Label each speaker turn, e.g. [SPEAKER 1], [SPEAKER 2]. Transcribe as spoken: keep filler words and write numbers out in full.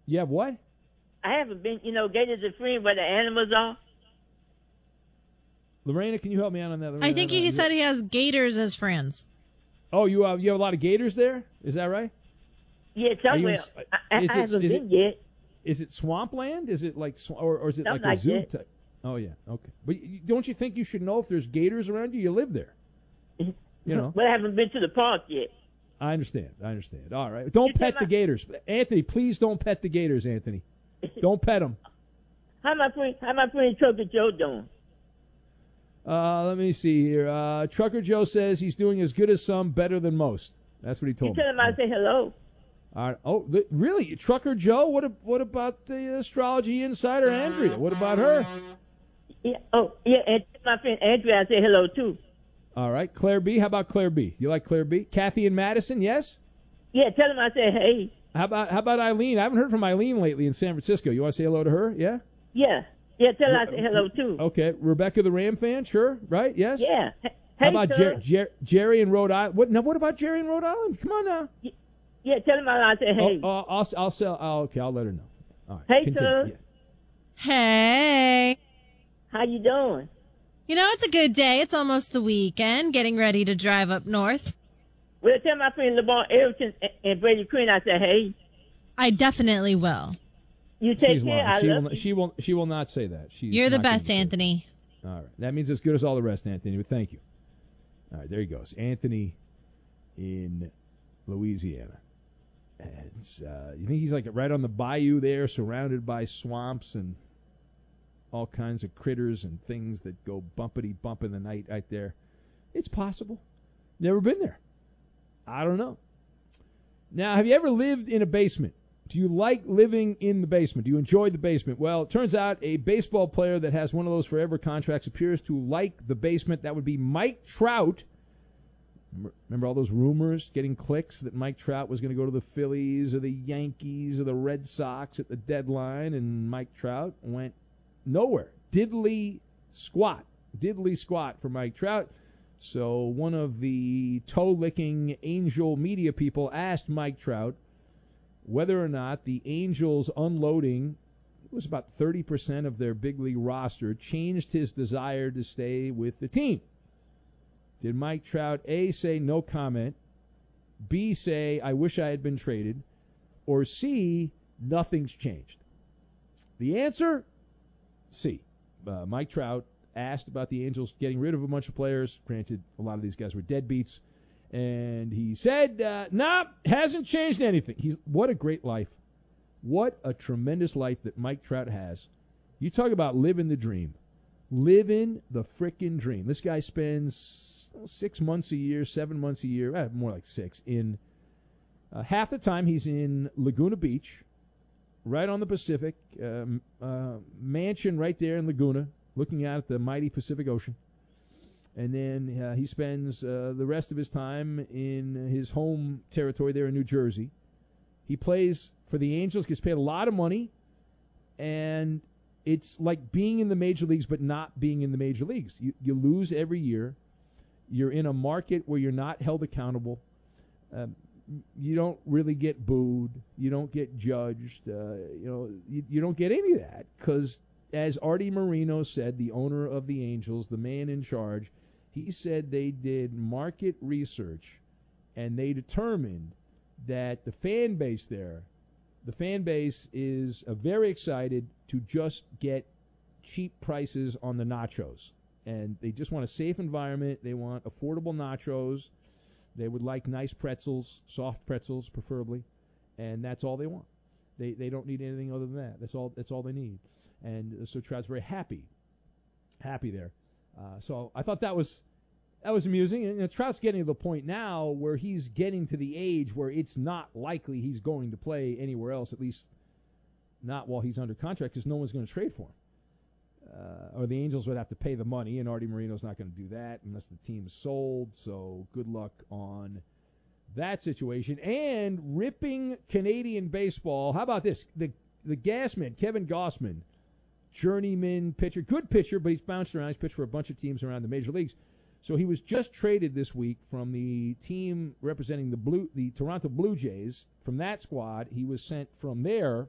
[SPEAKER 1] You have what?
[SPEAKER 2] I haven't been, you know, Gators are free where the animals are.
[SPEAKER 1] Lorena, can you help me out on that? Lorena,
[SPEAKER 3] I think he said he has gators as friends.
[SPEAKER 1] Oh, you have, you have a lot of gators there? Is that right?
[SPEAKER 2] Yeah, somewhere.
[SPEAKER 1] In,
[SPEAKER 2] I, I,
[SPEAKER 1] is
[SPEAKER 2] I
[SPEAKER 1] it,
[SPEAKER 2] haven't
[SPEAKER 1] is
[SPEAKER 2] been
[SPEAKER 1] it,
[SPEAKER 2] yet.
[SPEAKER 1] Is it swampland? Is it like, or, or is it
[SPEAKER 2] Something
[SPEAKER 1] like a
[SPEAKER 2] like
[SPEAKER 1] zoo
[SPEAKER 2] that.
[SPEAKER 1] type? Oh, yeah, okay. But you, don't you think you should know if there's gators around you? You live there. You know.
[SPEAKER 2] But I haven't been to the park yet.
[SPEAKER 1] I understand. I understand. All right. Don't
[SPEAKER 2] You
[SPEAKER 1] pet
[SPEAKER 2] tell
[SPEAKER 1] the
[SPEAKER 2] my-
[SPEAKER 1] gators. Anthony, please don't pet the gators, Anthony. Don't pet them.
[SPEAKER 2] How my friend, how my friend Trucker Joe doing?
[SPEAKER 1] Uh, let me see here. Uh, Trucker Joe says he's doing as good as some, better than most. That's what he
[SPEAKER 2] You
[SPEAKER 1] told
[SPEAKER 2] tell
[SPEAKER 1] me.
[SPEAKER 2] him I say hello.
[SPEAKER 1] All right. Oh, th- really? Trucker Joe? What a- What about the astrology insider, Andrea? What about her?
[SPEAKER 2] Yeah. Oh, yeah. And my friend Andrea, I say hello too.
[SPEAKER 1] All right. Claire B. How about Claire B? You like Claire B? Kathy and Madison, yes?
[SPEAKER 2] Yeah. Tell him I say hey.
[SPEAKER 1] How about How about Eileen? I haven't heard from Eileen lately in San Francisco. You want to say hello to her? Yeah?
[SPEAKER 2] Yeah. Yeah. Tell him I say hello too.
[SPEAKER 1] Okay. Rebecca the Ram fan? Sure. Right? Yes?
[SPEAKER 2] Yeah. Hey,
[SPEAKER 1] How about
[SPEAKER 2] sir.
[SPEAKER 1] Jer- Jer- Jerry in Rhode Island? What, now, what about Jerry in Rhode Island? Come on now.
[SPEAKER 2] Yeah. Tell him I say hey.
[SPEAKER 1] Oh, uh, I'll, I'll sell. Oh, okay, I'll let her know. All right.
[SPEAKER 2] Hey,
[SPEAKER 1] continue.
[SPEAKER 2] sir.
[SPEAKER 1] Yeah.
[SPEAKER 3] Hey.
[SPEAKER 2] How you doing?
[SPEAKER 3] You know, it's a good day. It's almost the weekend. Getting ready to drive up north.
[SPEAKER 2] Well, tell my friend LeBron Erickson and- and Brady Quinn I say hey.
[SPEAKER 3] I definitely will.
[SPEAKER 2] You take
[SPEAKER 1] She's
[SPEAKER 2] care.
[SPEAKER 1] lying.
[SPEAKER 2] I
[SPEAKER 1] She
[SPEAKER 2] love
[SPEAKER 1] will,
[SPEAKER 2] you.
[SPEAKER 1] she will. She will not say that. She's
[SPEAKER 3] You're the
[SPEAKER 1] not gonna
[SPEAKER 3] best,
[SPEAKER 1] say that.
[SPEAKER 3] Anthony.
[SPEAKER 1] All right. That means as good as all the rest, Anthony. But thank you. All right. There he goes. Anthony in Louisiana. And uh, you think he's like right on the bayou there, surrounded by swamps and all kinds of critters and things that go bumpity bump in the night right there. It's possible. Never been there. I don't know. Now, have you ever lived in a basement? Do you like living in the basement? Do you enjoy the basement? Well, it turns out a baseball player that has one of those forever contracts appears to like the basement. That would be Mike Trout. Remember all those rumors getting clicks that Mike Trout was going to go to the Phillies or the Yankees or the Red Sox at the deadline, and Mike Trout went nowhere. Diddly squat. Diddly squat for Mike Trout. So one of the toe-licking Angel media people asked Mike Trout whether or not the Angels unloading, it was about thirty percent of their big league roster, changed his desire to stay with the team. Did Mike Trout, A, say no comment, B, say I wish I had been traded, or C, nothing's changed? The answer, C. Uh, Mike Trout asked about the Angels getting rid of a bunch of players. Granted, a lot of these guys were deadbeats. And he said, uh, nah, hasn't changed anything. He's What a great life. What a tremendous life that Mike Trout has. You talk about living the dream. Living the frickin' dream. This guy spends six months a year, seven months a year, eh, more like six, in uh, half the time he's in Laguna Beach, right on the Pacific, um, uh, mansion right there in Laguna, looking out at the mighty Pacific Ocean. And then uh, he spends uh, the rest of his time in his home territory there in New Jersey. He plays for the Angels, gets paid a lot of money, and it's like being in the major leagues but not being in the major leagues. You, you lose every year. You're in a market where you're not held accountable. Um, you don't really get booed. You don't get judged. Uh, you know, you, you don't get any of that because, as Artie Moreno said, the owner of the Angels, the man in charge, he said they did market research and they determined that the fan base there, the fan base is uh, very excited to just get cheap prices on the nachos. And they just want a safe environment. They want affordable nachos. They would like nice pretzels, soft pretzels preferably, and that's all they want. They they don't need anything other than that. That's all That's all they need. And uh, so Trout's very happy, happy there. Uh, so I thought that was that was amusing. And you know, Trout's getting to the point now where he's getting to the age where it's not likely he's going to play anywhere else, at least not while he's under contract, because no one's going to trade for him. Uh, or the Angels would have to pay the money, and Artie Moreno's not going to do that unless the team is sold. So good luck on that situation. And ripping Canadian baseball. How about this? The the Gassman, Kevin Gausman, journeyman pitcher, good pitcher, but he's bounced around. He's pitched for a bunch of teams around the major leagues. So he was just traded this week from the team representing the Blue, the Toronto Blue Jays. From that squad, he was sent from there